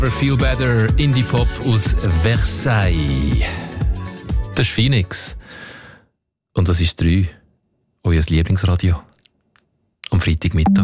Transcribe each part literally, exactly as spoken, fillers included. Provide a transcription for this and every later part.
Feel Better, Indie-Pop aus Versailles. Das ist Phoenix. Und das ist drei, euer Lieblingsradio. Am Freitagmittag.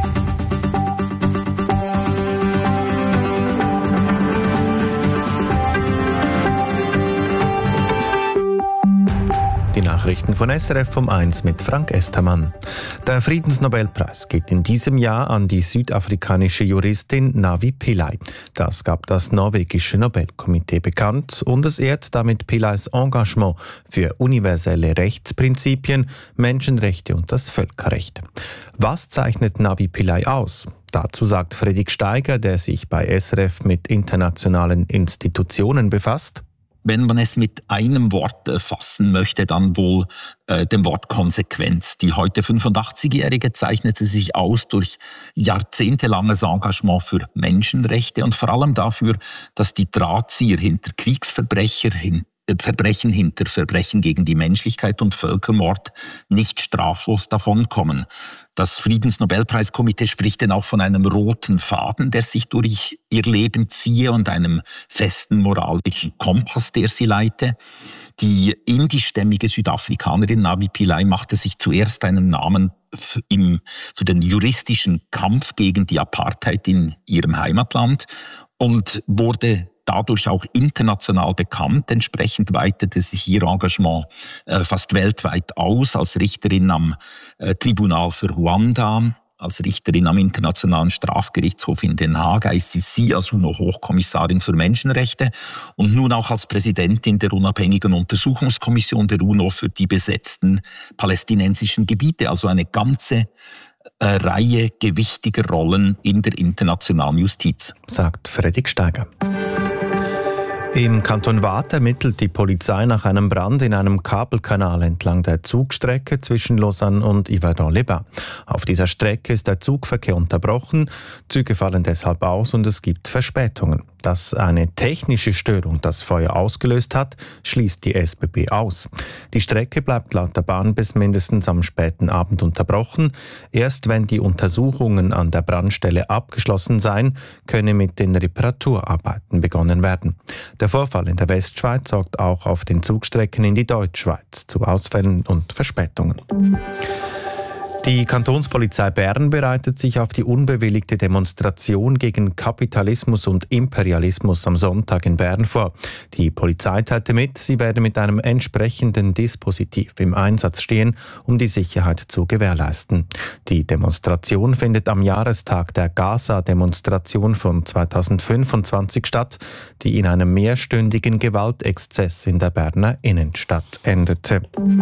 Die Nachrichten von S R F um eins mit Frank Estermann. Der Friedensnobelpreis geht in diesem Jahr an die südafrikanische Juristin Navi Pillay. Das gab das norwegische Nobelkomitee bekannt und es ehrt damit Pillays Engagement für universelle Rechtsprinzipien, Menschenrechte und das Völkerrecht. Was zeichnet Navi Pillay aus? Dazu sagt Fredrik Steiger, der sich bei S R F mit internationalen Institutionen befasst. Wenn man es mit einem Wort fassen möchte, dann wohl äh, dem Wort Konsequenz. Die heute fünfundachtzigjährige zeichnete sich aus durch jahrzehntelanges Engagement für Menschenrechte und vor allem dafür, dass die Drahtzieher hinter Kriegsverbrecher, hin, äh, Verbrechen hinter Verbrechen gegen die Menschlichkeit und Völkermord nicht straflos davonkommen. Das Friedensnobelpreiskomitee spricht denn auch von einem roten Faden, der sich durch ihr Leben ziehe und einem festen moralischen Kompass, der sie leite. Die indischstämmige Südafrikanerin Navi Pillay machte sich zuerst einen Namen für, im, für den juristischen Kampf gegen die Apartheid in ihrem Heimatland und wurde dadurch auch international bekannt. Entsprechend weitete sich ihr Engagement äh, fast weltweit aus, als Richterin am äh, Tribunal für Ruanda, als Richterin am Internationalen Strafgerichtshof in Den Haag, I C C, als UNO-Hochkommissarin für Menschenrechte und nun auch als Präsidentin der unabhängigen Untersuchungskommission der UNO für die besetzten palästinensischen Gebiete. Also eine ganze äh, Reihe gewichtiger Rollen in der internationalen Justiz. Sagt Fredrik Steiger. Im Kanton Waadt ermittelt die Polizei nach einem Brand in einem Kabelkanal entlang der Zugstrecke zwischen Lausanne und Yverdon-les-Bains. Auf dieser Strecke ist der Zugverkehr unterbrochen, Züge fallen deshalb aus und es gibt Verspätungen. Dass eine technische Störung das Feuer ausgelöst hat, schließt die S B B aus. Die Strecke bleibt laut der Bahn bis mindestens am späten Abend unterbrochen. Erst wenn die Untersuchungen an der Brandstelle abgeschlossen seien, könne mit den Reparaturarbeiten begonnen werden. Der Vorfall in der Westschweiz sorgt auch auf den Zugstrecken in die Deutschschweiz zu Ausfällen und Verspätungen. Die Kantonspolizei Bern bereitet sich auf die unbewilligte Demonstration gegen Kapitalismus und Imperialismus am Sonntag in Bern vor. Die Polizei teilte mit, sie werde mit einem entsprechenden Dispositiv im Einsatz stehen, um die Sicherheit zu gewährleisten. Die Demonstration findet am Jahrestag der Gaza-Demonstration von zweitausendfünfundzwanzig statt, die in einem mehrstündigen Gewaltexzess in der Berner Innenstadt endete.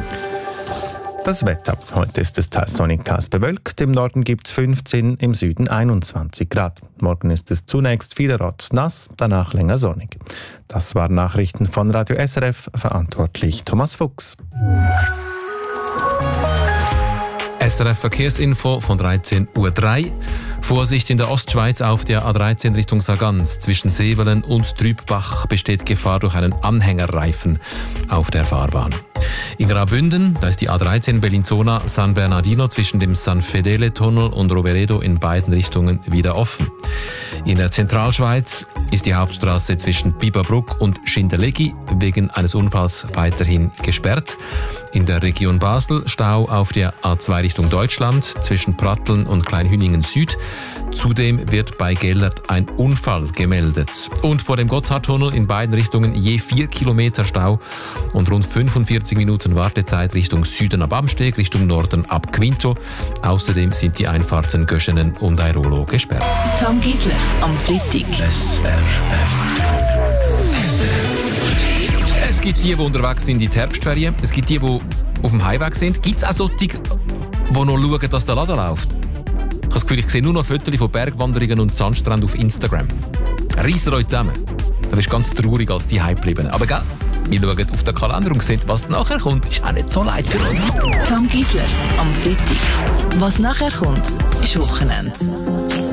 Das Wetter. Heute ist es teils sonnig, teils bewölkt. Im Norden gibt es fünfzehn, im Süden einundzwanzig Grad. Morgen ist es zunächst vielerorts nass, danach länger sonnig. Das waren Nachrichten von Radio S R F, verantwortlich Thomas Fuchs. S R F Verkehrsinfo von dreizehn Uhr drei. Vorsicht in der Ostschweiz auf der A dreizehn Richtung Sargans. Zwischen Sevelen und Trübbach besteht Gefahr durch einen Anhängerreifen auf der Fahrbahn. In Graubünden, da ist die A dreizehn Bellinzona San Bernardino zwischen dem San Fedele Tunnel und Roveredo in beiden Richtungen wieder offen. In der Zentralschweiz ist die Hauptstraße zwischen Biberbruck und Schindellegi wegen eines Unfalls weiterhin gesperrt. In der Region Basel Stau auf der A zwei Richtung Deutschland zwischen Pratteln und Kleinhüningen Süd. Zudem wird bei Gellert ein Unfall gemeldet. Und vor dem Gotthardtunnel in beiden Richtungen je vier Kilometer Stau und rund fünfundvierzig Minuten Wartezeit Richtung Süden ab Amsteg, Richtung Norden ab Quinto. Außerdem sind die Einfahrten Göschenen und Airolo gesperrt. Tom Gisler am Freitag. S R F. Es gibt die, die unterwegs sind in die Herbstferien. Es gibt die, die auf dem Heimweg sind. Gibt es auch solche, die noch schauen, dass der Laden läuft? Ich habe das Gefühl, ich sehe nur noch Fotos von Bergwanderungen und Sandstränden auf Instagram. Reißt euch zusammen. Da bist du ganz traurig als die Heimgebliebenen. Aber gell, wir schauen auf den Kalender und sehen, was nachher kommt. Ist auch nicht so leid für uns. Tom Gisler am Freitag. Was nachher kommt, ist Wochenende.